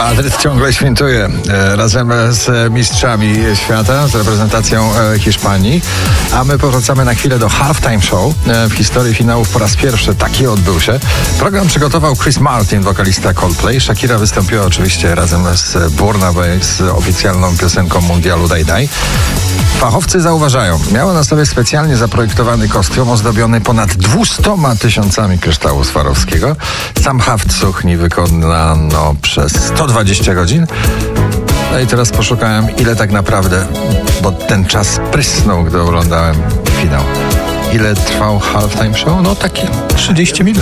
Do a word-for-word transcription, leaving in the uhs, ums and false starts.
Madryt ciągle świętuje e, razem z mistrzami świata, z reprezentacją e, Hiszpanii, a my powracamy na chwilę do Halftime Show. E, w historii finałów po raz pierwszy taki odbył się. Program przygotował Chris Martin, wokalista Coldplay. Shakira wystąpiła oczywiście razem z Burna Boy z oficjalną piosenką mundialu Daj Daj. Fachowcy zauważają, miała na sobie specjalnie zaprojektowany kostium ozdobiony ponad dwustoma tysiącami kryształu Swarowskiego. Sam haft suchni wykonano przez sto dwadzieścia godzin. No i teraz poszukałem, ile tak naprawdę, bo ten czas prysnął, gdy oglądałem finał. Ile trwał Halftime Show? No takie trzydzieści minut.